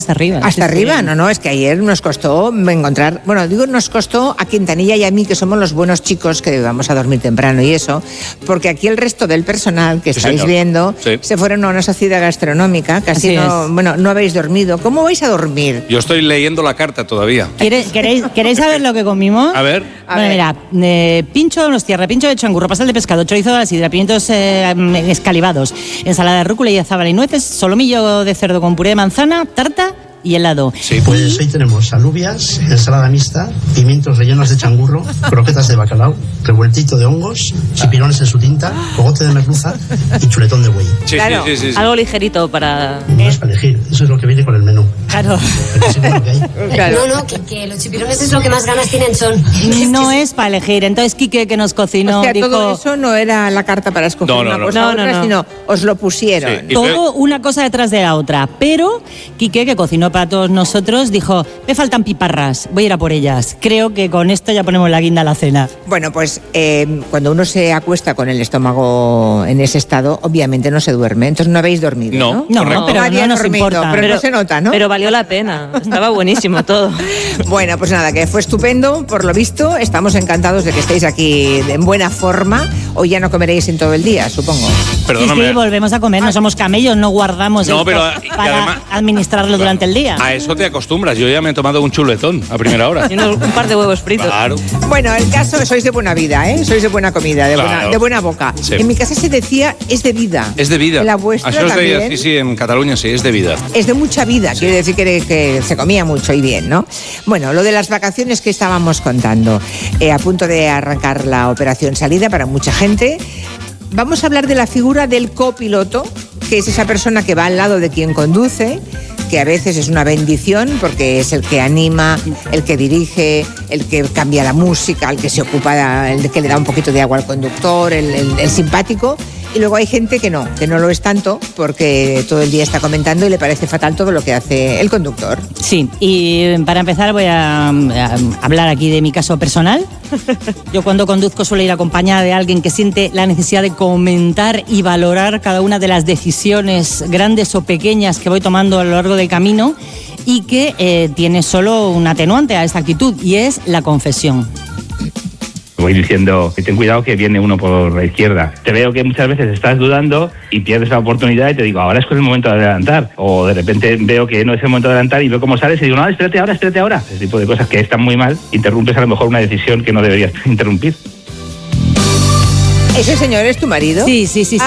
hasta arriba. Hasta arriba, no, es que ayer nos costó encontrar, bueno, digo nos costó a Quintanilla y a mí, que somos los buenos chicos que vamos a dormir temprano y eso, porque aquí el resto del personal que estáis viendo se fueron a una sociedad gastronómica, casi no habéis dormido. ¿Cómo vais a dormir? Yo estoy leyendo la carta todavía. ¿Queréis saber lo que comimos? A ver. Mira, repincho de changurro, pastel de pescado, chorizo de la sidra, pimientos escalivados, ensalada de rúcula y azafrán y nueces, solomillo de cerdo con puré de manzana, tarta y helado. Sí. Pues hoy tenemos alubias, ensalada mixta, pimientos rellenos de changurro, croquetas de bacalao, revueltito de hongos, chipirones en su tinta, cogote de merluza y chuletón de buey. Sí. Algo ligerito para... No es para elegir, eso es lo que viene con el menú. Claro. No, que los chipirones es lo que más ganas tienen son. No es para elegir. Entonces Quique, que nos cocinó, o sea, dijo... todo eso no era la carta para escoger una cosa u otra, sino os lo pusieron. Sí. Todo una cosa detrás de la otra. Pero Quique, que cocinó para todos nosotros, dijo, me faltan piparras, voy a ir a por ellas. Creo que con esto ya ponemos la guinda a la cena. Bueno, pues cuando uno se acuesta con el estómago en ese estado, obviamente no se duerme. Entonces no habéis dormido, ¿no? No, pero nadie no nos dormido, importa. pero no se nota, ¿no? Pero valió la pena, estaba buenísimo todo. Bueno, pues nada, que fue estupendo, por lo visto. Estamos encantados de que estéis aquí en buena forma. Hoy ya no comeréis en todo el día, supongo. Perdóname. Sí, volvemos a comer, no somos camellos, no guardamos para además, administrarlo durante el día. A eso te acostumbras. Yo ya me he tomado un chuletón a primera hora. Y un par de huevos fritos. Claro. Bueno, el caso, sois de buena vida, ¿eh? Sois de buena comida, de buena boca. Sí. En mi casa se decía, es de vida. Es de vida. En la vuestra Eso también. sí, en Cataluña sí, es de vida. Es de mucha vida, quiere decir que se comía mucho y bien, ¿no? Bueno, lo de las vacaciones que estábamos contando, a punto de arrancar la operación salida para mucha gente. Vamos a hablar de la figura del copiloto, que es esa persona que va al lado de quien conduce, que a veces es una bendición porque es el que anima, el que dirige, el que cambia la música, el que se ocupa, el que le da un poquito de agua al conductor, el simpático. Y luego hay gente que no lo es tanto porque todo el día está comentando y le parece fatal todo lo que hace el conductor. Sí, y para empezar voy a hablar aquí de mi caso personal. Yo cuando conduzco suelo ir acompañada de alguien que siente la necesidad de comentar y valorar cada una de las decisiones grandes o pequeñas que voy tomando a lo largo del camino y que tiene solo un atenuante a esta actitud y es la confesión. Voy diciendo que ten cuidado que viene uno por la izquierda. Te veo que muchas veces estás dudando y pierdes la oportunidad y te digo, ahora es el momento de adelantar. O de repente veo que no es el momento de adelantar y veo cómo sales y digo, no, espérate ahora. Ese tipo de cosas que están muy mal, interrumpes a lo mejor una decisión que no deberías interrumpir. ¿Ese señor es tu marido? Sí.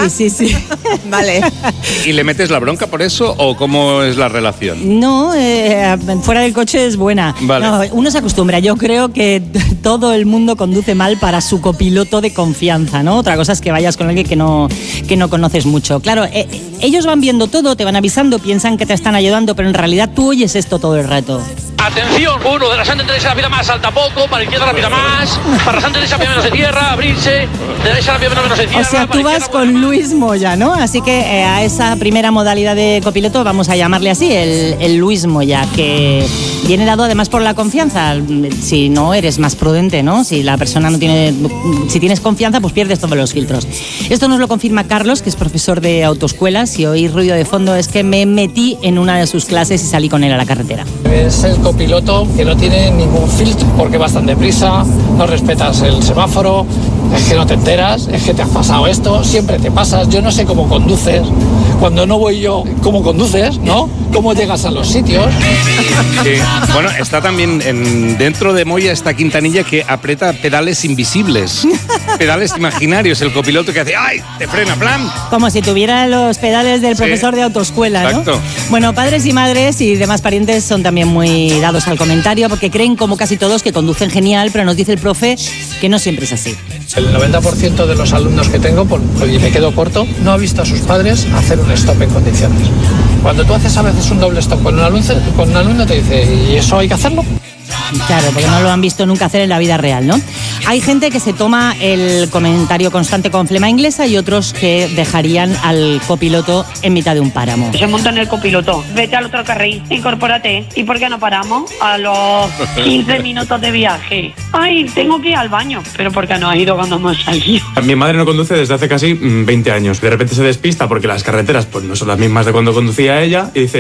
Vale. ¿Y le metes la bronca por eso o cómo es la relación? No, fuera del coche es buena. Vale. No, uno se acostumbra. Yo creo que todo el mundo conduce mal para su copiloto de confianza, ¿no? Otra cosa es que vayas con alguien que no conoces mucho. Claro, ellos van viendo todo, te van avisando, piensan que te están ayudando, pero en realidad tú oyes esto todo el rato. Atención, uno de la Santa Teresa rápida más, salta poco, para izquierda rápida más, para Santa Teresa menos de tierra, abrirse, derecha rápida menos de tierra. O sea, tú vas con Luis Moya, ¿no? Así que a esa primera modalidad de copiloto vamos a llamarle así, el Luis Moya, que viene dado además por la confianza. Si no, eres más prudente, ¿no? Si la persona no tiene... Si tienes confianza, pues pierdes todos los filtros. Esto nos lo confirma Carlos, que es profesor de autoescuelas. Si oís ruido de fondo es que me metí en una de sus clases y salí con él a la carretera. Es el copiloto que no tiene ningún filtro porque vas tan deprisa, no respetas el semáforo, es que no te enteras, es que te has pasado esto, siempre te pasas, yo no sé cómo conduces, cuando no voy yo, cómo conduces, ¿no? ¿Cómo llegas a los sitios? Sí. Bueno, está también dentro de Moya está Quintanilla que aprieta pedales invisibles, pedales imaginarios, el copiloto que hace ¡ay! Te frena, plan. Como si tuviera los pedales del profesor de autoescuela, ¿no? Exacto. Bueno, padres y madres y demás parientes son también muy dados al comentario porque creen, como casi todos, que conducen genial, pero nos dice el profe que no siempre es así. El 90% de los alumnos que tengo, y me quedo corto, no ha visto a sus padres hacer un stop en condiciones. Cuando tú haces a veces un doble stop con un alumno te dice, ¿y eso hay que hacerlo? Claro, porque no lo han visto nunca hacer en la vida real, ¿no? Hay gente que se toma el comentario constante con flema inglesa y otros que dejarían al copiloto en mitad de un páramo. Se monta en el copiloto, vete al otro carril, incorpórate. ¿Y por qué no paramos? A los 15 minutos de viaje. Ay, tengo que ir al baño. ¿Pero por qué no has ido cuando hemos salido? Mi madre no conduce desde hace casi 20 años. De repente se despista porque las carreteras pues no son las mismas de cuando conducía ella y dice,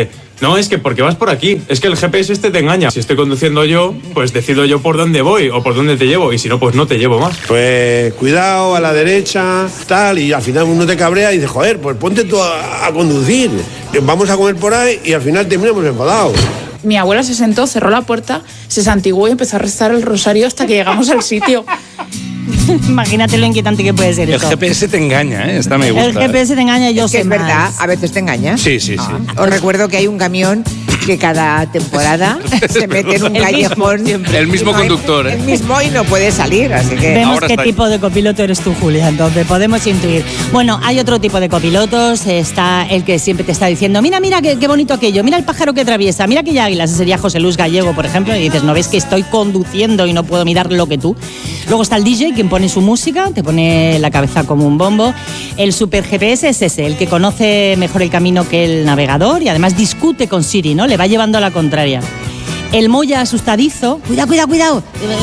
No, es que porque vas por aquí. Es que el GPS te engaña. Si estoy conduciendo yo, pues decido yo por dónde voy o por dónde te llevo. Y si no, pues no te llevo más. Pues cuidado, a la derecha, tal. Y al final uno te cabrea y dice, joder, pues ponte tú a conducir. Vamos a comer por ahí y al final terminamos enfadados. Mi abuela se sentó, cerró la puerta, se santiguó y empezó a rezar el rosario hasta que llegamos al sitio. Imagínate lo inquietante que puede ser el esto. El GPS te engaña, ¿eh? Esta me gusta. El GPS te engaña, yo sé es más. verdad, a veces te engaña. Sí. Os recuerdo que hay un camión que cada temporada se mete en un callejón. El mismo conductor, ¿eh? El mismo y no puede salir, así que... Vemos qué tipo de copiloto eres tú, Julia, entonces podemos intuir. Bueno, hay otro tipo de copilotos, está el que siempre te está diciendo, mira, qué bonito aquello, mira el pájaro que atraviesa, mira aquella águila, ese sería José Luis Gallego, por ejemplo, y dices, ¿no ves que estoy conduciendo y no puedo mirar lo que tú? Luego está el DJ, quien pone su música, te pone la cabeza como un bombo. El super GPS es ese, el que conoce mejor el camino que el navegador y además discute con Siri, ¿no? Le va llevando a la contraria. El Moya asustadizo, cuidado,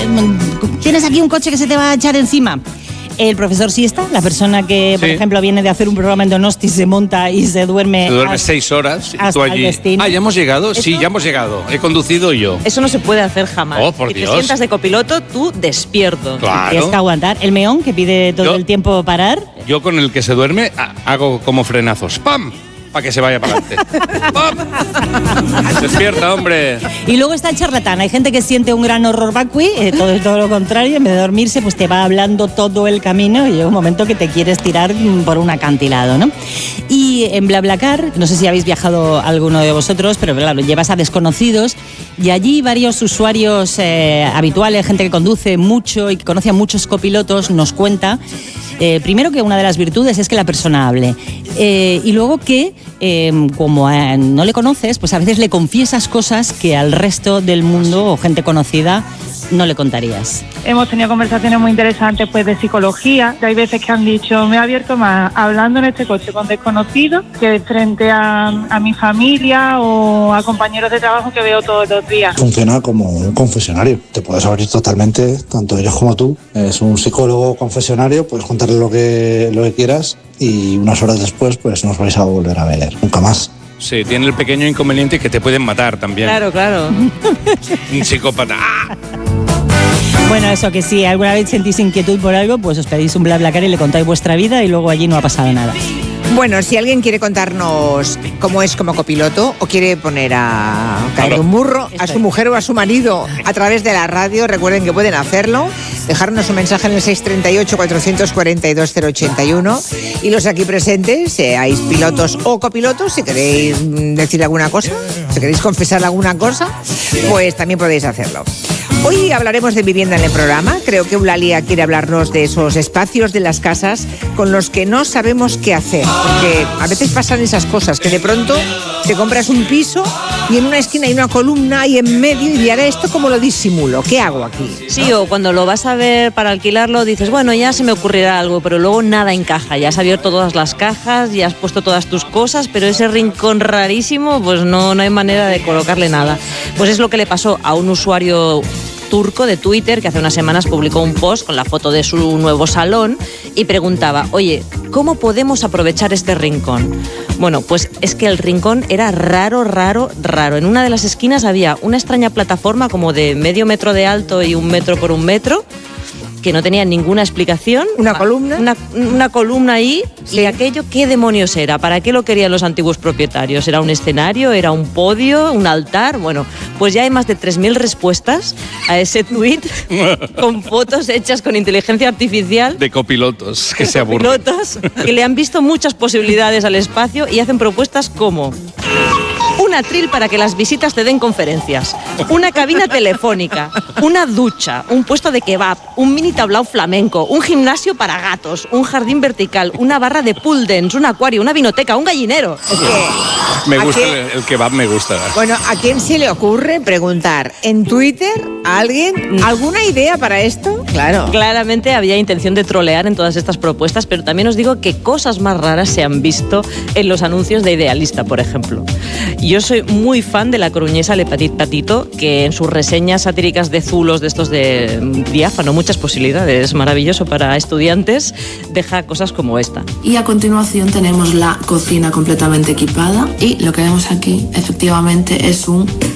tienes aquí un coche que se te va a echar encima. El profesor Siesta, la persona que, por ejemplo, viene de hacer un programa en Donosti, se monta y se duerme. Se duerme 6 horas y tú allí. Destino. ¿Ya hemos llegado? Sí, ya hemos llegado. He conducido yo. Eso no se puede hacer jamás. Oh, por si Dios. te sientas de copiloto, tú despierto. Claro. Tienes que aguantar. El Meón, que pide todo el tiempo parar. Yo con el que se duerme hago como frenazos. ¡Pam! Para que se vaya para adelante. ¡Pam! Despierta, hombre. Y luego está el charlatán. Hay gente que siente un gran horror vacui, todo lo contrario, en vez de dormirse, pues te va hablando todo el camino y llega un momento que te quieres tirar por un acantilado, ¿no? Y en BlaBlaCar, no sé si habéis viajado alguno de vosotros, pero claro, llevas a desconocidos y allí varios usuarios habituales, gente que conduce mucho y que conoce a muchos copilotos, nos cuenta primero que una de las virtudes es que la persona hable y luego que como no le conoces, pues a veces le confiesas cosas que al resto del mundo o gente conocida no le contarías. Hemos tenido conversaciones muy interesantes pues de psicología. Hay veces que han dicho, me he abierto más hablando en este coche con desconocidos que frente a mi familia o a compañeros de trabajo que veo todos los días. Funciona como un confesionario. Te puedes abrir totalmente, tanto ellos como tú. Es un psicólogo confesionario, puedes contarle lo que quieras y unas horas después pues nos vais a volver a ver. Nunca más. Sí, tiene el pequeño inconveniente que te pueden matar también. Claro. Un psicópata. ¡Ah! Bueno, eso que si alguna vez sentís inquietud por algo, pues os pedís un BlaBlaCar y le contáis vuestra vida y luego allí no ha pasado nada. Bueno, si alguien quiere contarnos cómo es como copiloto o quiere poner a caer un burro a su mujer o a su marido a través de la radio, recuerden que pueden hacerlo, dejarnos un mensaje en el 638-442-081 y los aquí presentes, seáis pilotos o copilotos, si queréis decir alguna cosa, si queréis confesar alguna cosa, pues también podéis hacerlo. Hoy hablaremos de vivienda en el programa. Creo que Eulalia quiere hablarnos de esos espacios de las casas con los que no sabemos qué hacer. Porque a veces pasan esas cosas, que de pronto te compras un piso y en una esquina hay una columna y en medio y ahora esto cómo lo disimulo, ¿qué hago aquí? Sí, o cuando lo vas a ver para alquilarlo dices, bueno, ya se me ocurrirá algo, pero luego nada encaja. Ya has abierto todas las cajas, ya has puesto todas tus cosas, pero ese rincón rarísimo, pues no hay manera de colocarle nada. Pues es lo que le pasó a un usuario turco de Twitter que hace unas semanas publicó un post con la foto de su nuevo salón y preguntaba, oye, ¿cómo podemos aprovechar este rincón? Bueno, pues es que el rincón era raro. En una de las esquinas había una extraña plataforma como de medio metro de alto y 1 metro por 1 metro que no tenía ninguna explicación. ¿Una columna? Una columna ahí. Sí. ¿Y aquello qué demonios era? ¿Para qué lo querían los antiguos propietarios? ¿Era un escenario? ¿Era un podio? ¿Un altar? Bueno, pues ya hay más de 3.000 respuestas a ese tuit con fotos hechas con inteligencia artificial. De copilotos que se aburren. Copilotos que le han visto muchas posibilidades al espacio y hacen propuestas como un atril para que las visitas te den conferencias, una cabina telefónica, una ducha, un puesto de kebab, un mini tablao flamenco, un gimnasio para gatos, un jardín vertical, una barra de pool dance, un acuario, una vinoteca, un gallinero. Me gusta el kebab, me gusta. Bueno, ¿a quién se le ocurre preguntar en Twitter a alguien alguna idea para esto? Claro. Claramente había intención de trolear en todas estas propuestas, pero también os digo que cosas más raras se han visto en los anuncios de Idealista, por ejemplo. Yo Yo soy muy fan de la coruñesa Le Petit Patito, que en sus reseñas satíricas de zulos de estos de diáfano, muchas posibilidades, maravilloso para estudiantes, deja cosas como esta. Y a continuación tenemos la cocina completamente equipada y lo que vemos aquí efectivamente es un